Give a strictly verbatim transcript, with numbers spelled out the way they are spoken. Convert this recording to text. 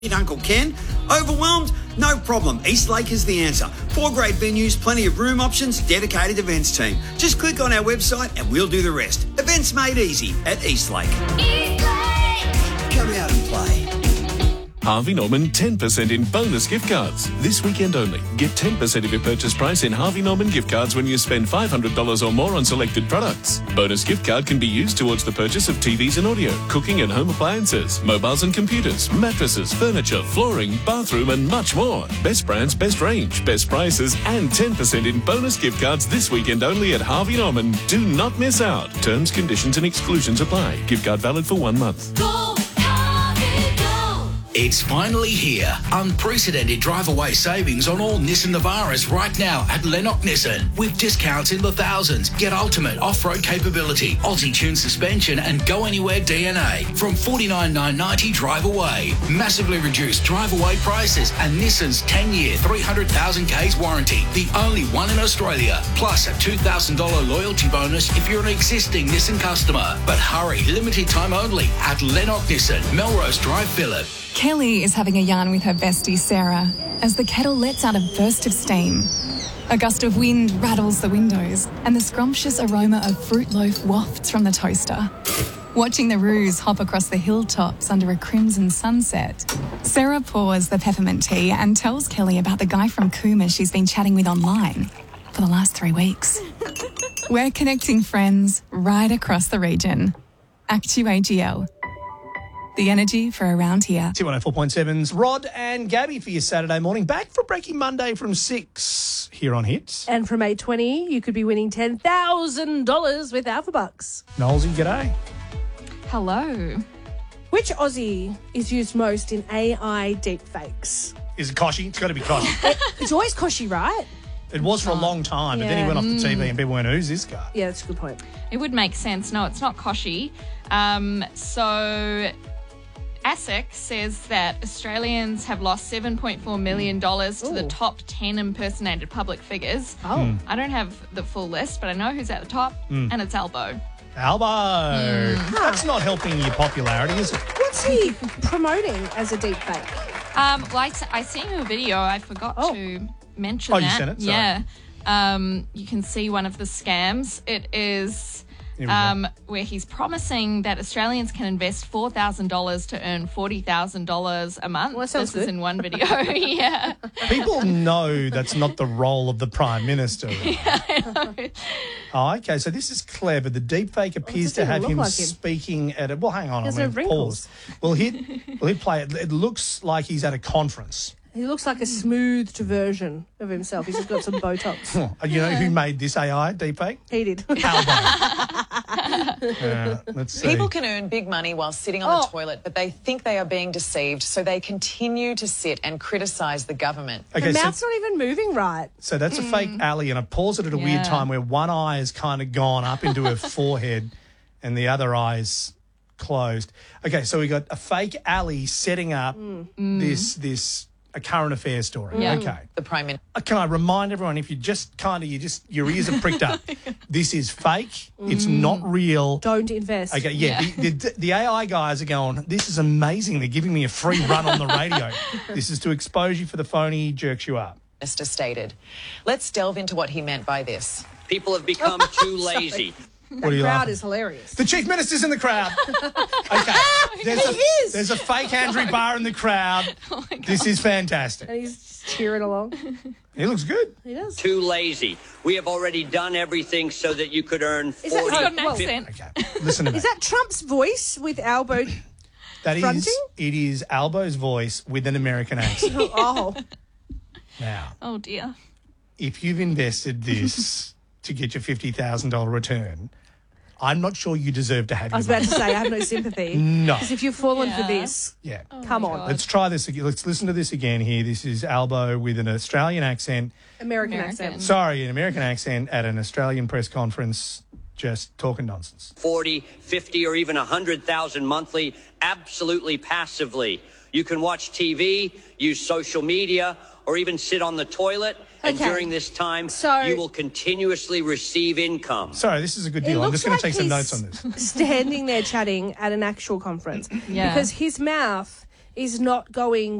Uncle Ken. Overwhelmed? No problem. Eastlake is the answer. Four great venues, plenty of room options, dedicated events team. Just click on our website and we'll do the rest. Events made easy at Eastlake. Eastlake! Come out and play. Harvey Norman ten percent in bonus gift cards. This weekend only. Get ten percent of your purchase price in Harvey Norman gift cards when you spend five hundred dollars or more on selected products. Bonus gift card can be used towards the purchase of T Vs and audio, cooking and home appliances, mobiles and computers, mattresses, furniture, flooring, bathroom and much more. Best brands, best range, best prices and ten percent in bonus gift cards this weekend only at Harvey Norman. Do not miss out. Terms, conditions and exclusions apply. Gift card valid for one month. Go! It's finally here. Unprecedented drive-away savings on all Nissan Navaras right now at Lennox Nissan. With discounts in the thousands. Get ultimate off-road capability, Aussie-tuned suspension and go-anywhere D N A from forty-nine thousand nine hundred ninety dollars drive-away. Massively reduced drive-away prices and Nissan's ten-year, three hundred thousand k's warranty. The only one in Australia. Plus a two thousand dollars loyalty bonus if you're an existing Nissan customer. But hurry, limited time only at Lennox Nissan, Melrose Drive, Phillip. Kelly is having a yarn with her bestie Sarah as the kettle lets out a burst of steam. A gust of wind rattles the windows and the scrumptious aroma of fruit loaf wafts from the toaster. Watching the roos hop across the hilltops under a crimson sunset, Sarah pours the peppermint tea and tells Kelly about the guy from Cooma she's been chatting with online for the last three weeks. We're connecting friends right across the region. Actu A G L. The energy for around here. T one oh four point seven's Rod and Gabby for your Saturday morning. Back for Breaking Monday from six here on Hits. And from eight twenty, you could be winning ten thousand dollars with Alpha Bucks. Nolsey, g'day. Hello. Which Aussie is used most in A I deepfakes? Is it Koshy? It's got to be Koshy. It, it's always Koshy, right? It was for a long time, but Yeah. then he went off the T V and people went, who's this guy? Yeah, that's a good point. It would make sense. No, it's not Koshy. Um, so ASIC says that Australians have lost seven point four million dollars to the Ooh. top ten impersonated public figures. Oh. I don't have the full list, but I know who's at the top, and it's Albo. Albo. That's not helping your popularity, is it? What's he promoting as a deepfake? Um, well, I, s- I sent you a video. I forgot Oh. to mention Oh, you that. sent it? Sorry. Yeah. Um, you can see one of the scams. It is Here we go. um, where he's promising that Australians can invest four thousand dollars to earn forty thousand dollars a month. Well, that sounds this is good. in one video. Yeah. People know that's not the role of the Prime Minister. Oh, okay, so this is clever. The deepfake appears to doesn't have look him like him. speaking at a... Well, hang on. There's I no mean, wrinkles. pause. We'll hit, we'll hit play. It, it looks like he's at a conference. He looks like a smoothed version of himself. He's just got some Botox. Oh, you know who made this A I deepfake? He did. Albo. Yeah, let's see. People can earn big money while sitting on the Oh. toilet, but they think they are being deceived, so they continue to sit and criticise the government. The Okay, so, mouth's not even moving right. so that's a fake alley, and I pause it at a weird Yeah. time where one eye has kind of gone up into her forehead and the other eye's closed. Okay, so we got a fake alley setting up this this a current affairs story. Yeah. Okay. The Prime Minister. Uh, Can I remind everyone, if you just kind of, you just, your ears are pricked up, this is fake. It's not real. Don't invest. Okay, yeah, Yeah. The, the, the A I guys are going, this is amazing. They're giving me a free run on the radio. This is to expose you for the phony he jerks you up. Minister stated. Let's delve into what he meant by this. People have become too lazy. What are you Crowd laughing? is hilarious. The Chief Minister's in the crowd. Okay. There's He a, is. There's a fake Andrew Barr in the crowd. Oh my God. This is fantastic. And he's just cheering along. He looks good. He does. Too lazy. We have already done everything so that you could earn Is that- forty. He's got an Well, accent. Okay, listen to me. Is that Trump's voice with Albo? That is, fronting? it is Albo's voice with an American accent. Oh, Now, Oh dear. if you've invested this to get your fifty thousand dollars return, I'm not sure you deserve to have I was your about money. to say I have no sympathy. No. Because if you've fallen Yeah. for this, Yeah. come my on. God. Let's try this again. Let's listen to this again here. This is Albo with an Australian accent. American, American. accent. Sorry, an American accent at an Australian press conference, just talking nonsense. forty, fifty, or even one hundred thousand monthly, absolutely passively. You can watch T V, use social media, or even sit on the toilet. And Okay. during this time, So- you will continuously receive income. Sorry, this is a good It deal. I'm looks just going to like take some he's notes on this. Standing there chatting at an actual conference. Yeah. Because his mouth is not going